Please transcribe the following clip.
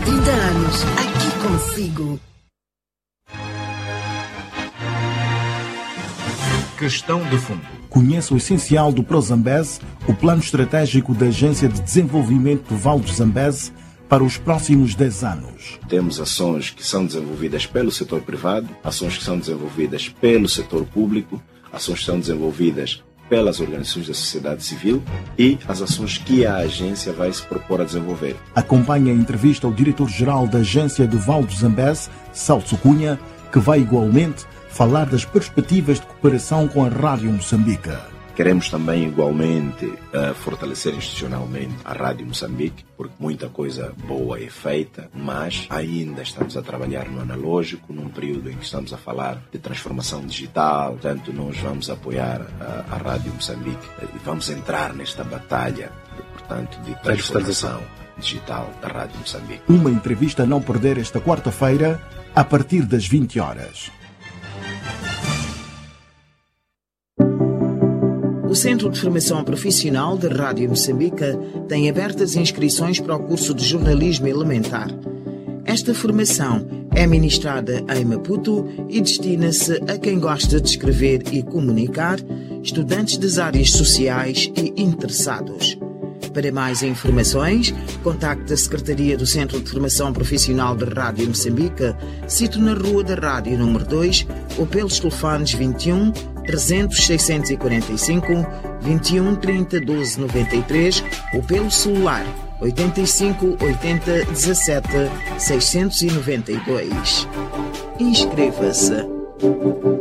30 anos, aqui consigo. Questão de fundo. Conheça o essencial do ProZambeze, o plano estratégico da Agência de Desenvolvimento do Vale do Zambeze para os próximos 10 anos. Temos ações que são desenvolvidas pelo setor privado, ações que são desenvolvidas pelo setor público, ações que são desenvolvidas pelas organizações da sociedade civil e as ações que a agência vai se propor a desenvolver. Acompanhe a entrevista ao diretor-geral da Agência do Vale do Zambeze, Celso Cunha, que vai igualmente falar das perspectivas de cooperação com a Rádio Moçambique. Queremos também, igualmente, fortalecer institucionalmente a Rádio Moçambique, porque muita coisa boa é feita, mas ainda estamos a trabalhar no analógico, num período em que estamos a falar de transformação digital. Portanto, nós vamos apoiar a Rádio Moçambique e vamos entrar nesta batalha, de transformação digital da Rádio Moçambique. Uma entrevista a não perder esta quarta-feira, a partir das 20 horas. O Centro de Formação Profissional da Rádio Moçambique tem abertas inscrições para o curso de Jornalismo Elementar. Esta formação é ministrada em Maputo e destina-se a quem gosta de escrever e comunicar, estudantes das áreas sociais e interessados. Para mais informações, contacte a Secretaria do Centro de Formação Profissional da Rádio Moçambique, sito na Rua da Rádio número 2, ou pelos telefones 21 300 645, 21 30 12 93, ou pelo celular 85 80 17 692. Inscreva-se.